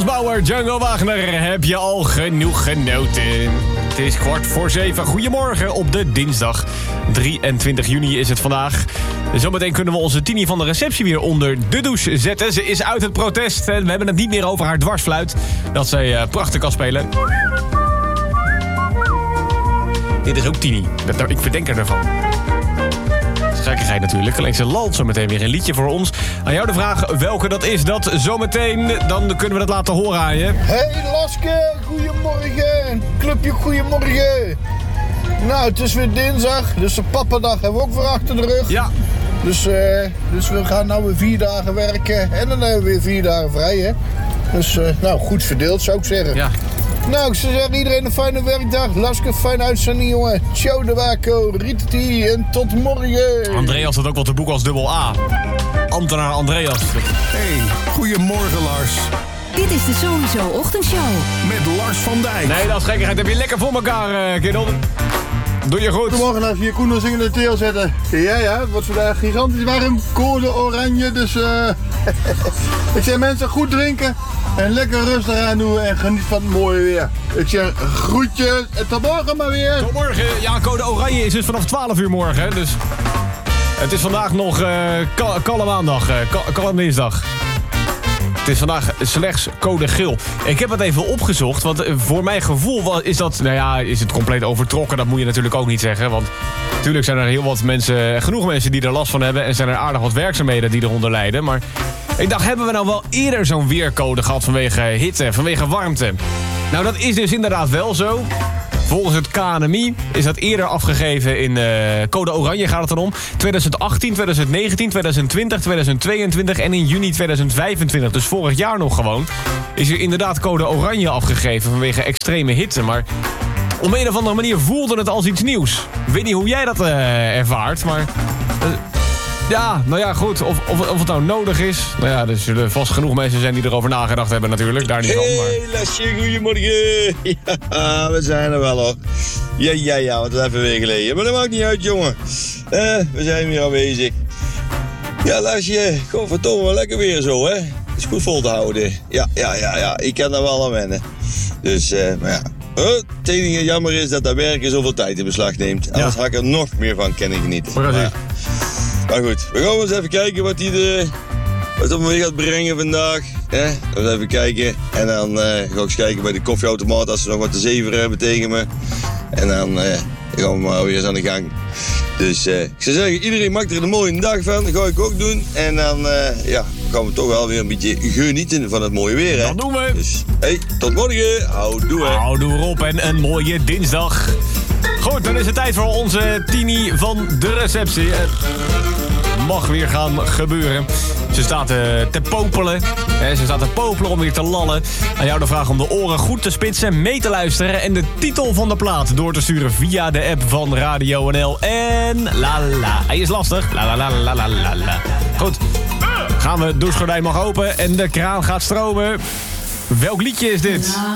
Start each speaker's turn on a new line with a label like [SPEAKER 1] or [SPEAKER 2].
[SPEAKER 1] Frans Bauer, Django Wagner, heb je al genoeg genoten? Het is 6:15. Goedemorgen op de dinsdag. 23 juni is het vandaag. Zometeen kunnen we onze Tini van de receptie weer onder de douche zetten. Ze is uit het protest en we hebben het niet meer over haar dwarsfluit. Dat zij prachtig kan spelen. Dit is ook Tini. Ik verdenk er ervan. Gekkigheid natuurlijk. Alleen ze lalt zo meteen weer een liedje voor ons. Aan jou de vraag welke dat is. Dat zometeen, dan kunnen we dat laten horen aan je.
[SPEAKER 2] Hey Laske, goedemorgen. Clubje, goedemorgen. Nou, het is weer dinsdag, dus de pappadag hebben we ook weer achter de rug.
[SPEAKER 1] Ja.
[SPEAKER 2] Dus we gaan nou weer 4 dagen werken en dan hebben we weer 4 dagen vrij, hè. Dus, nou, goed verdeeld zou ik zeggen.
[SPEAKER 1] Ja.
[SPEAKER 2] Nou, ik zou zeggen, iedereen een fijne werkdag. Laske, fijne uitzending, jongen. Ciao de Waco, Ritati en tot morgen.
[SPEAKER 1] Andreas had ook wel te boeken als dubbel A. Ambtenaar Andreas.
[SPEAKER 3] Hey, goedemorgen Lars.
[SPEAKER 4] Dit is de Sowieso Ochtendshow.
[SPEAKER 3] Met Lars van Dijk.
[SPEAKER 1] Nee, dat is gekkigheid. Heb je lekker voor elkaar, kerel. Doe je goed.
[SPEAKER 2] Goedemorgen, als we hier Koen zingen de teel zetten. Ja, het wordt vandaag gigantisch warm. Code oranje, dus ik zeg mensen, goed drinken. En lekker rustig aan doen en geniet van het mooie weer. Ik zeg groetjes en tot morgen maar weer.
[SPEAKER 1] Tot morgen. Ja, code oranje is dus vanaf 12 uur morgen. Dus het is vandaag nog kalle maandag, kalle dinsdag. Het is vandaag slechts code geel. Ik heb het even opgezocht, want voor mijn gevoel is dat... Nou ja, is het compleet overtrokken, dat moet je natuurlijk ook niet zeggen. Want natuurlijk zijn er heel wat mensen, genoeg mensen die er last van hebben... en zijn er aardig wat werkzaamheden die eronder lijden. Maar ik dacht, hebben we nou wel eerder zo'n weercode gehad vanwege hitte, vanwege warmte? Nou, dat is dus inderdaad wel zo. Volgens het KNMI is dat eerder afgegeven in code oranje gaat het dan om. 2018, 2019, 2020, 2022 en in juni 2025. Dus vorig jaar nog gewoon. Is er inderdaad code oranje afgegeven vanwege extreme hitte. Maar op een of andere manier voelde het als iets nieuws. Ik weet niet hoe jij dat ervaart, maar... ja, nou ja, goed. Of het nou nodig is. Nou ja, er zullen vast genoeg mensen zijn die erover nagedacht hebben natuurlijk. Daar niet van, maar...
[SPEAKER 5] Hey, Lesje, goedemorgen. Ja, we zijn er wel hoor. Ja, wat is even weer geleden. Maar dat maakt niet uit, jongen. We zijn weer aanwezig. Ja, Lesje, godverdomme, wel lekker weer zo, hè. Is goed vol te houden. Ja, ik kan daar wel aan wennen. Dus, maar ja. Het enige jammer is dat werken zoveel tijd in beslag neemt. Anders had ik er nog meer van kunnen genieten. Maar goed, we gaan eens even kijken wat op me gaat brengen vandaag. We gaan even kijken. En dan ga ik eens kijken bij de koffieautomaat als ze nog wat te zeveren hebben tegen me. En dan gaan we maar weer eens aan de gang. Dus ik zou zeggen, iedereen maakt er een mooie dag van. Dat ga ik ook doen. En dan gaan we toch wel weer een beetje genieten van het mooie weer. Hè?
[SPEAKER 1] Dat doen we.
[SPEAKER 5] Dus hey, tot morgen.
[SPEAKER 1] Houdoe erop en een mooie dinsdag. Goed, dan is het tijd voor onze Tini van de receptie. Mag weer gaan gebeuren. Ze staat te popelen. Ze staat te popelen om weer te lallen. Aan jou de vraag om de oren goed te spitsen, mee te luisteren... en de titel van de plaat door te sturen via de app van Radio NL. En la. Hij is lastig. La. Goed. Gaan we, douchegordijn mag open en de kraan gaat stromen. Welk liedje is dit?